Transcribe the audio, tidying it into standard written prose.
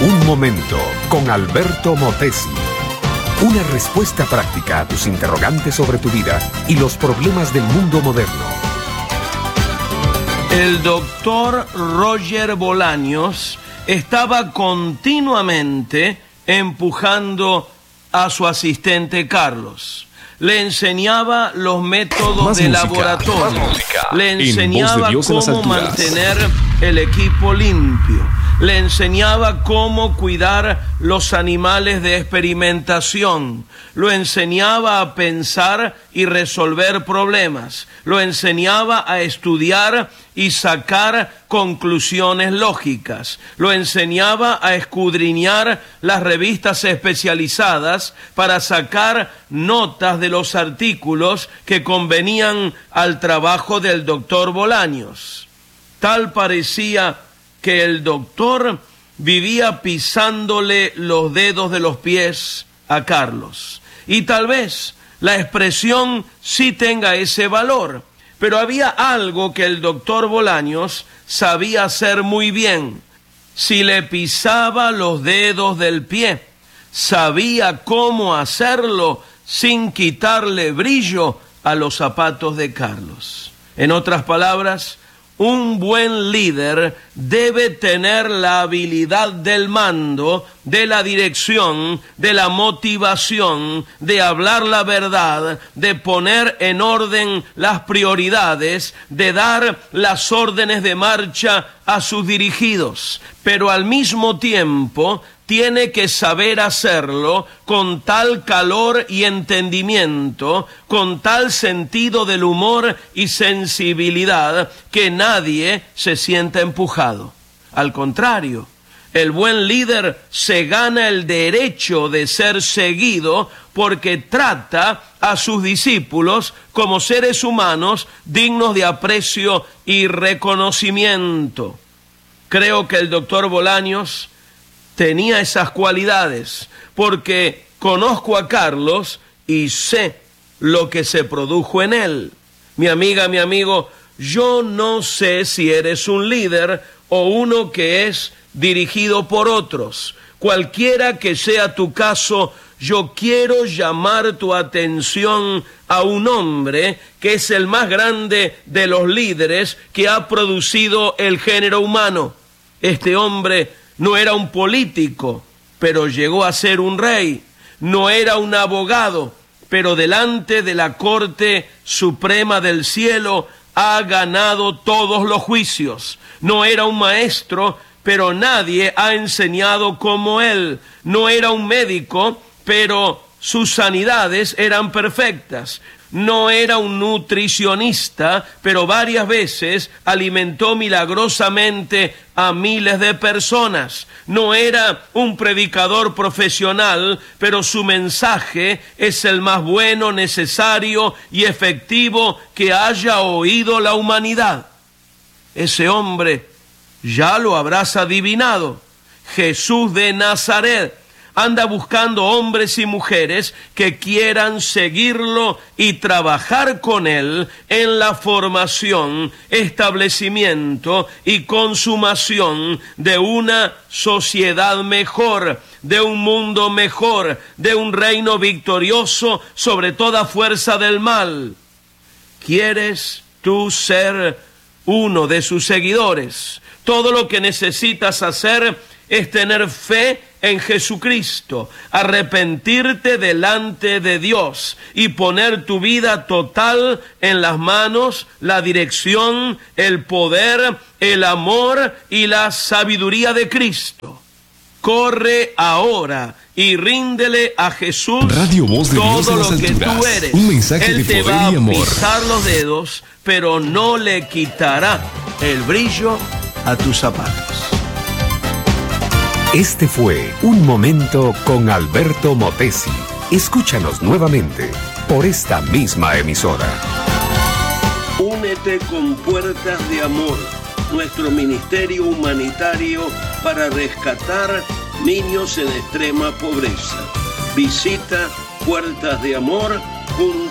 Un momento con Alberto Motesi. Una respuesta práctica a tus interrogantes sobre tu vida y los problemas del mundo moderno. El doctor Roger Bolaños estaba continuamente empujando a su asistente Carlos. Le enseñaba los métodos de laboratorio. Le enseñaba cómo mantener el equipo limpio. Le enseñaba cómo cuidar los animales de experimentación. Lo enseñaba a pensar y resolver problemas. Lo enseñaba a estudiar y sacar conclusiones lógicas. Lo enseñaba a escudriñar las revistas especializadas para sacar notas de los artículos que convenían al trabajo del doctor Bolaños. Tal parecía que el doctor vivía pisándole los dedos de los pies a Carlos. Y tal vez la expresión sí tenga ese valor, pero había algo que el doctor Bolaños sabía hacer muy bien. Si le pisaba los dedos del pie, sabía cómo hacerlo sin quitarle brillo a los zapatos de Carlos. En otras palabras, un buen líder debe tener la habilidad del mando, de la dirección, de la motivación, de hablar la verdad, de poner en orden las prioridades, de dar las órdenes de marcha a sus dirigidos, pero al mismo tiempo tiene que saber hacerlo con tal calor y entendimiento, con tal sentido del humor y sensibilidad, que nadie se sienta empujado. Al contrario, el buen líder se gana el derecho de ser seguido porque trata a sus discípulos como seres humanos dignos de aprecio y reconocimiento. Creo que el doctor Bolaños tenía esas cualidades, porque conozco a Carlos y sé lo que se produjo en él. Mi amiga, mi amigo, yo no sé si eres un líder o uno que es dirigido por otros. Cualquiera que sea tu caso, yo quiero llamar tu atención a un hombre que es el más grande de los líderes que ha producido el género humano. Este hombre no era un político, pero llegó a ser un rey. No era un abogado, pero delante de la Corte Suprema del Cielo ha ganado todos los juicios. No era un maestro, pero nadie ha enseñado como él. No era un médico, pero sus sanidades eran perfectas. No era un nutricionista, pero varias veces alimentó milagrosamente a miles de personas. No era un predicador profesional, pero su mensaje es el más bueno, necesario y efectivo que haya oído la humanidad. Ese hombre ya lo habrás adivinado. Jesús de Nazaret anda buscando hombres y mujeres que quieran seguirlo y trabajar con él en la formación, establecimiento y consumación de una sociedad mejor, de un mundo mejor, de un reino victorioso sobre toda fuerza del mal. ¿Quieres tú ser uno de sus seguidores? Todo lo que necesitas hacer es tener fe en Jesucristo, arrepentirte delante de Dios y poner tu vida total en las manos, la dirección, el poder, el amor y la sabiduría de Cristo. Corre ahora y ríndele a Jesús Radio Voz de Dios todo en las lo que alturas. tú eres. Un mensaje Él de te poder va y a amor. pisar los dedos, pero no le quitará el brillo a tus zapatos. Este fue Un Momento con Alberto Motesi. Escúchanos nuevamente por esta misma emisora. Únete con Puertas de Amor, nuestro ministerio humanitario para rescatar niños en extrema pobreza. Visita puertasdeamor.org.